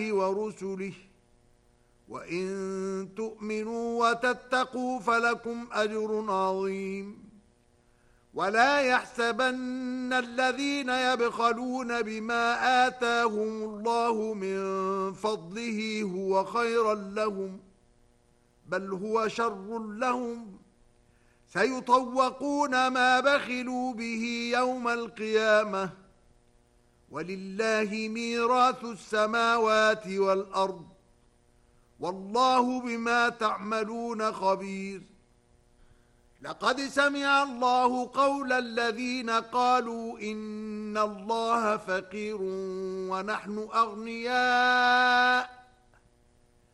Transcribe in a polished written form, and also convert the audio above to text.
ورسله وإن تؤمنوا وتتقوا فلكم أجر عظيم ولا يحسبن الذين يبخلون بما آتاهم الله من فضله هو خيرا لهم بل هو شر لهم سيطوقون ما بخلوا به يوم القيامة ولله ميراث السماوات والأرض والله بما تعملون خبير لقد سمع الله قول الذين قالوا إن الله فقير ونحن أغنياء